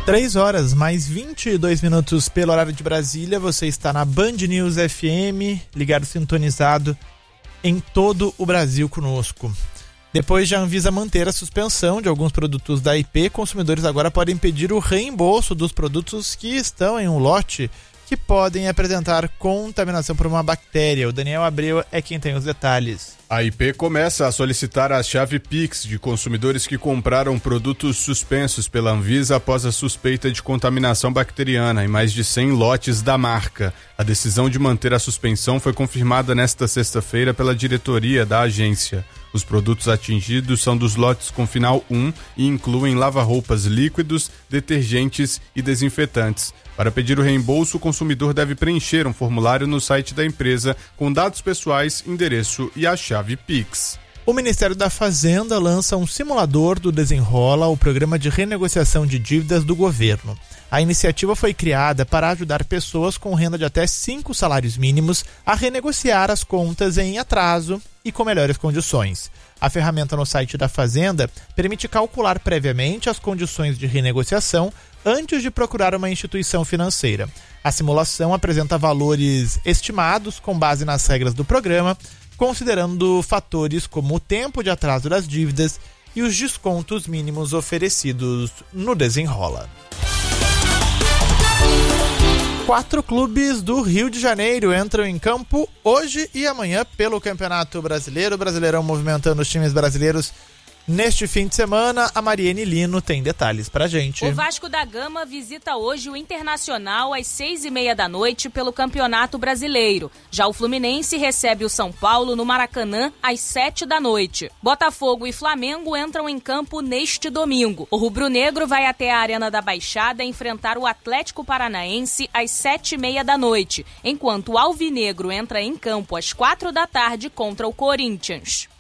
3 horas, mais 22 minutos pelo horário de Brasília. Você está na Band News FM, ligado, sintonizado em todo o Brasil conosco. Depois de a Anvisa manter a suspensão de alguns produtos da IP, consumidores agora podem pedir o reembolso dos produtos que estão em um lote que podem apresentar contaminação por uma bactéria. O Daniel Abreu é quem tem os detalhes. A IP começa a solicitar a chave Pix de consumidores que compraram produtos suspensos pela Anvisa após a suspeita de contaminação bacteriana em mais de 100 lotes da marca. A decisão de manter a suspensão foi confirmada nesta sexta-feira pela diretoria da agência. Os produtos atingidos são dos lotes com final 1 e incluem lava-roupas líquidos, detergentes e desinfetantes. Para pedir o reembolso, o consumidor deve preencher um formulário no site da empresa com dados pessoais, endereço e a chave Pix. O Ministério da Fazenda lança um simulador do Desenrola, o programa de renegociação de dívidas do governo. A iniciativa foi criada para ajudar pessoas com renda de até 5 salários mínimos a renegociar as contas em atraso e com melhores condições. A ferramenta no site da Fazenda permite calcular previamente as condições de renegociação antes de procurar uma instituição financeira. A simulação apresenta valores estimados com base nas regras do programa, considerando fatores como o tempo de atraso das dívidas e os descontos mínimos oferecidos no Desenrola. 4 clubes do Rio de Janeiro entram em campo hoje e amanhã pelo Campeonato Brasileiro. O Brasileirão movimentando os times brasileiros neste fim de semana. A Mariene Lino tem detalhes pra gente. O Vasco da Gama visita hoje o Internacional às 6h30 da noite pelo Campeonato Brasileiro. Já o Fluminense recebe o São Paulo no Maracanã às 7 da noite. Botafogo e Flamengo entram em campo neste domingo. O rubro-negro vai até a Arena da Baixada enfrentar o Atlético Paranaense às 7h30 da noite, enquanto o Alvinegro entra em campo às 4 da tarde contra o Corinthians.